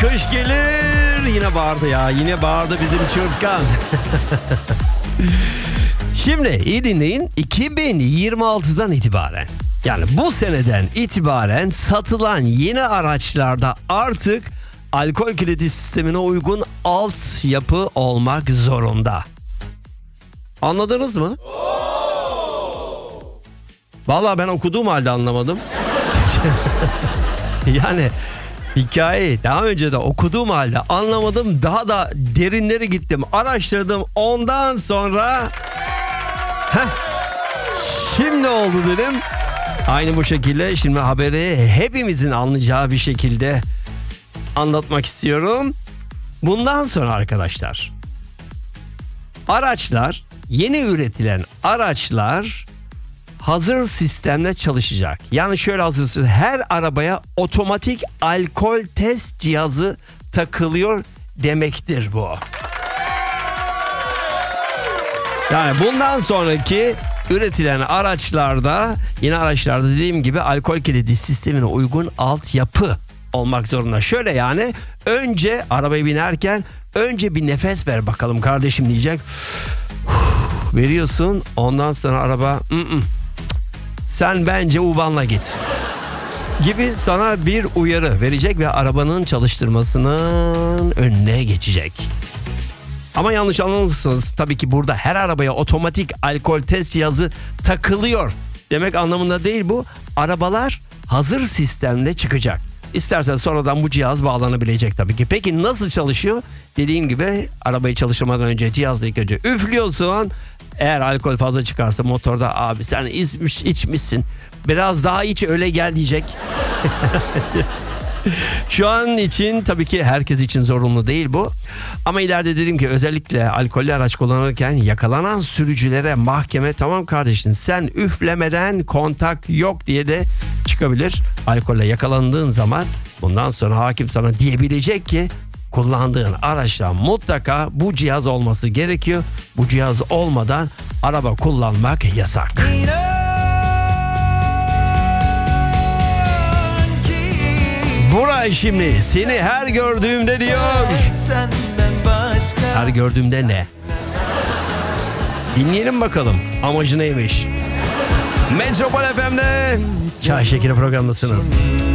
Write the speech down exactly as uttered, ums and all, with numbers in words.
kış gelir. Yine bağırdı ya. Yine bağırdı bizim çırtkan. Şimdi iyi dinleyin. iki bin yirmi altıdan itibaren, yani bu seneden itibaren satılan yeni araçlarda artık alkol kredi sistemine uygun altyapı olmak zorunda. Anladınız mı? Vallahi ben okuduğum halde anlamadım. Yani hikayeyi daha önce de okuduğum halde anlamadım. Daha da derinlere gittim, araştırdım. Ondan sonra heh, şimdi oldu dedim. Aynı bu şekilde şimdi haberi hepimizin anlayacağı bir şekilde anlatmak istiyorum. Bundan sonra arkadaşlar, araçlar, yeni üretilen araçlar hazır sistemle çalışacak. Yani şöyle hazırsın, her arabaya otomatik alkol test cihazı takılıyor demektir bu. Yani bundan sonraki üretilen araçlarda, yeni araçlarda dediğim gibi alkol kredi sistemine uygun altyapı olmak zorunda. Şöyle yani, önce arabaya binerken önce bir nefes ver bakalım kardeşim diyecek. Veriyorsun, ondan sonra araba ı-ı, sen bence U-Bahn'la git gibi sana bir uyarı verecek ve arabanın çalıştırmasının önüne geçecek. Ama yanlış anlamışsınız. Tabii ki burada her arabaya otomatik alkol test cihazı takılıyor demek anlamında değil bu. Arabalar hazır sistemle çıkacak. İstersen sonradan bu cihaz bağlanabilecek tabii ki. Peki nasıl çalışıyor? Dediğim gibi arabayı çalıştırmadan önce cihazı ilk önce üflüyorsun. Eğer alkol fazla çıkarsa motorda, abi sen içmiş, içmişsin, biraz daha iç öyle gel diyecek. Şu an için tabii ki herkes için zorunlu değil bu. Ama ileride dedim ki özellikle alkollü araç kullanırken yakalanan sürücülere mahkeme tamam kardeşim sen üflemeden kontak yok diye de çıkabilir. Alkolle yakalandığın zaman bundan sonra hakim sana diyebilecek ki kullandığın araçta mutlaka bu cihaz olması gerekiyor. Bu cihaz olmadan araba kullanmak yasak. Buray şimdi seni her gördüğümde diyor. Her gördüğümde ne? Dinleyelim bakalım amacı neymiş. Metropol F M'de Çay Şekeri programındasınız.